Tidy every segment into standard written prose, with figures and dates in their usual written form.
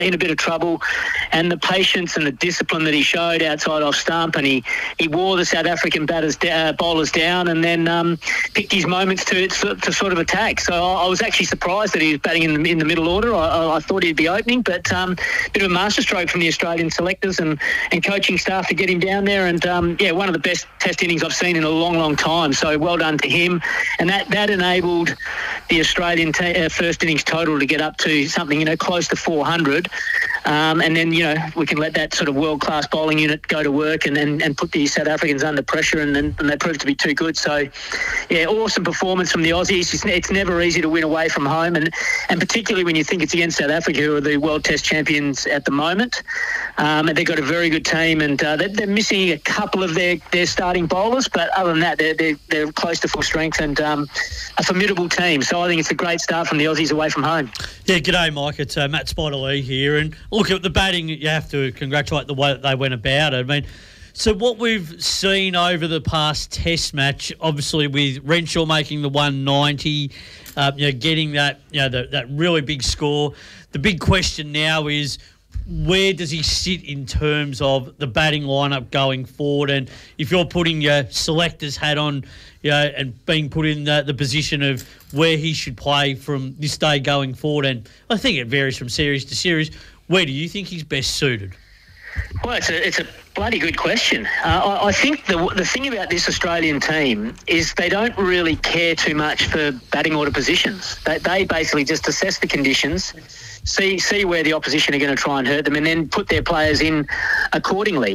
in a bit of trouble, and the patience and the discipline that he showed outside off stump, and he wore the South African bowlers down, and then picked his moments to sort of attack. So I was actually surprised that he was batting in the middle order. I thought he'd be opening, but bit of a masterstroke from the Australian selectors and coaching staff to get him down there, and one of the best Test innings I've seen in a long, long time. So well done to him, and that enabled the Australian first innings total to get up to something close to 400. And then, we can let that sort of world-class bowling unit go to work and put the South Africans under pressure, and they proved to be too good. So, awesome performance from the Aussies. It's never easy to win away from home, and particularly when you think it's against South Africa, who are the World Test champions at the moment. And they've got a very good team, and they're missing a couple of their starting bowlers, but other than that, they're close to full strength and a formidable team. So I think it's a great start from the Aussies away from home. Yeah, g'day, Mike. It's Matt Spider-Lee here. And look, at the batting, you have to congratulate the way that they went about it. I mean, so what we've seen over the past Test match, obviously with Renshaw making the 190, getting that, that really big score. The big question now is, where does he sit in terms of the batting lineup going forward? And if you're putting your selector's hat on, and being put in the position of where he should play from this day going forward, and I think it varies from series to series, where do you think he's best suited? Well, it's a bloody good question. I think the thing about this Australian team is they don't really care too much for batting order positions. They basically just assess the conditions, see where the opposition are going to try and hurt them, and then put their players in accordingly.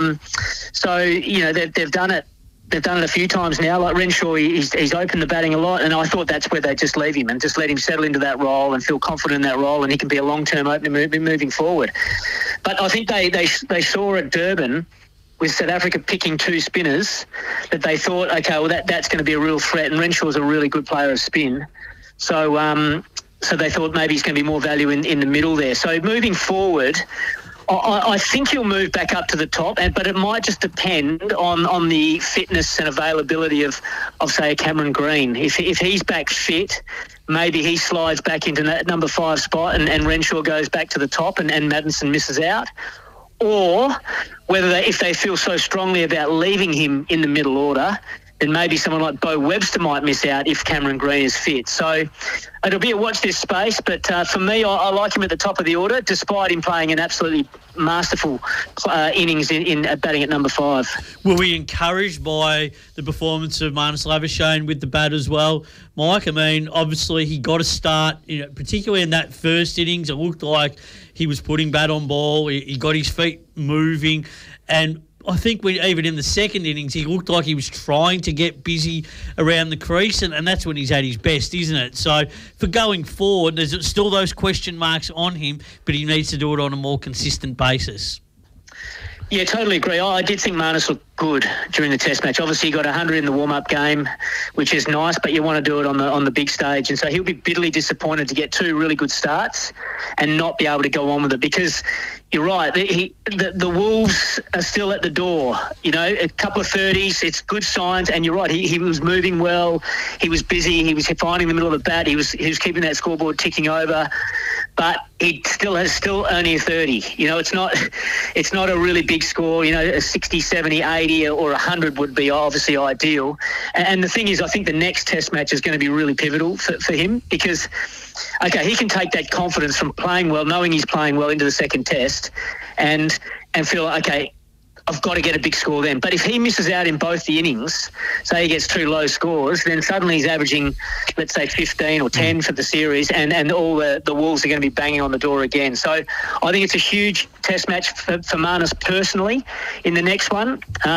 They've done it. They've done it a few times now. Like Renshaw, he's opened the batting a lot, and I thought that's where they just leave him and just let him settle into that role and feel confident in that role, and he can be a long-term opener moving forward. But I think they saw at Durban, with South Africa picking two spinners, that they thought, okay, well that's going to be a real threat, and Renshaw's a really good player of spin. So they thought maybe he's going to be more value in the middle there. So moving forward, I think he'll move back up to the top, but it might just depend on the fitness and availability of say, Cameron Green. If he's back fit, maybe he slides back into that number 5 spot and Renshaw goes back to the top and Maddinson misses out. Or if they feel so strongly about leaving him in the middle order, then maybe someone like Bo Webster might miss out if Cameron Green is fit. So it'll be a watch this space, but for me, I like him at the top of the order, despite him playing an absolutely masterful innings in batting at number 5. Were we encouraged by the performance of Marnus Labuschagne with the bat as well, Mike? I mean, obviously he got a start, particularly in that first innings. It looked like he was putting bat on ball. He got his feet moving, and I think even in the second innings, he looked like he was trying to get busy around the crease, and that's when he's at his best, isn't it? So for going forward, there's still those question marks on him, but he needs to do it on a more consistent basis. Yeah, totally agree. I did think Marnus looked good during the Test match. Obviously, he got 100 in the warm-up game, which is nice, but you want to do it on the big stage. And so he'll be bitterly disappointed to get 2 really good starts and not be able to go on with it, because you're right, the Wolves are still at the door. A couple of 30s, it's good signs, and you're right, he was moving well, he was busy, he was finding the middle of the bat, he was keeping that scoreboard ticking over. But he still only a 30. It's not a really big score. A 60, 70, 80 or 100 would be obviously ideal. And the thing is, I think the next Test match is going to be really pivotal for him, because, okay, he can take that confidence from playing well, knowing he's playing well, into the second Test and feel, okay, I've got to get a big score then. But if he misses out in both the innings, say he gets 2 low scores, then suddenly he's averaging, let's say, 15 or 10 for the series, and all the Wolves are going to be banging on the door again. So I think it's a huge Test match for Marnus personally in the next one.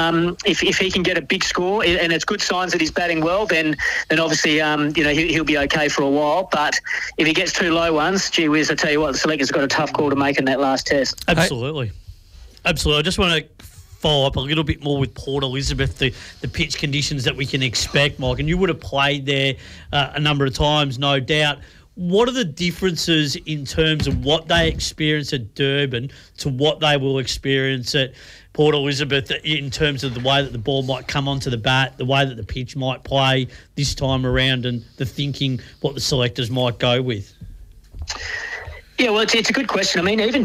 If he can get a big score, and it's good signs that he's batting well, then obviously he'll be okay for a while. But if he gets 2 low ones, gee whiz, I tell you what, the selector's got a tough call to make in that last Test. Absolutely. Absolutely. I just want to follow up a little bit more with Port Elizabeth, the pitch conditions that we can expect, Mike, and you would have played there a number of times, no doubt. What are the differences in terms of what they experience at Durban to what they will experience at Port Elizabeth in terms of the way that the ball might come onto the bat, the way that the pitch might play this time around, and the thinking what the selectors might go with? Yeah, well, it's a good question. I mean, even